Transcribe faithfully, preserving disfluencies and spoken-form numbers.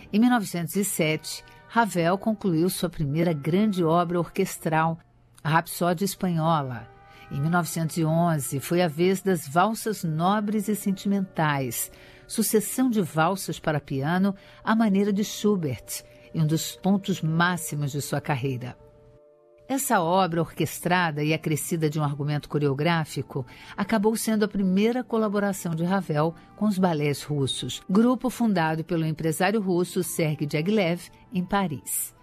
Em mil novecentos e sete, Ravel concluiu sua primeira grande obra orquestral, a Rapsódia Espanhola. Em mil novecentos e onze, foi a vez das valsas nobres e sentimentais, sucessão de valsas para piano à maneira de Schubert, e um dos pontos máximos de sua carreira. Essa obra orquestrada e acrescida de um argumento coreográfico acabou sendo a primeira colaboração de Ravel com os balés russos, grupo fundado pelo empresário russo Sergei Diaghilev, em Paris.